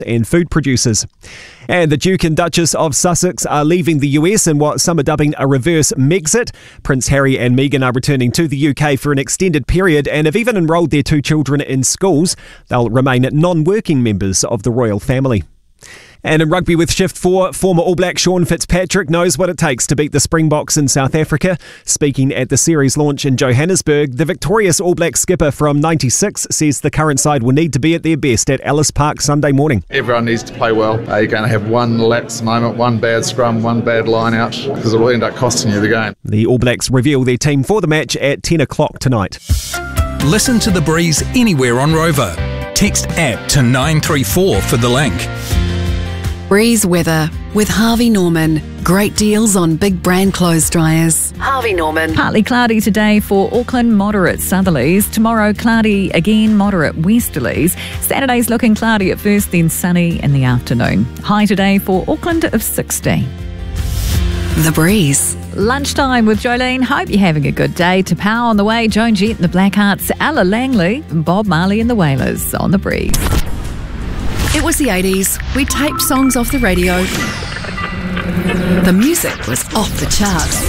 and food producers. And the Duke and Duchess of Sussex are leaving the US in what some are dubbing a reverse Megxit. Prince Harry and Meghan are returning to the UK for an extended period and have even enrolled their 2 children in schools. They'll remain non-working members of the royal family. And in rugby with Shift 4, former All Black Sean Fitzpatrick knows what it takes to beat the Springboks in South Africa. Speaking at the series launch in Johannesburg, the victorious All Black skipper from 96 says the current side will need to be at their best at Ellis Park Sunday morning. Everyone needs to play well. You're going to have one lapse moment, one bad scrum, one bad line out, because it will end up costing you the game. The All Blacks reveal their team for the match at 10 o'clock tonight. Listen to The Breeze anywhere on Rover. Text app to 934 for the link. Breeze weather with Harvey Norman. Great deals on big brand clothes dryers. Harvey Norman. Partly cloudy today for Auckland, moderate southerlies. Tomorrow, cloudy again, moderate westerlies. Saturday's looking cloudy at first, then sunny in the afternoon. High today for Auckland of 60. The Breeze. Lunchtime with Jolene. Hope you're having a good day. To Power on the way, Joan Jett and the Blackhearts, Ella Langley, and Bob Marley and the Wailers on The Breeze. It was the 80s. We taped songs off the radio. The music was off the charts.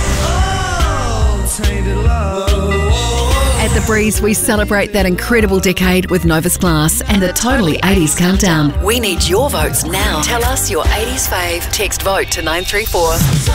At The Breeze, we celebrate that incredible decade with Novus Glass and the Totally 80s Countdown. We need your votes now. Tell us your 80s fave. Text VOTE to 934.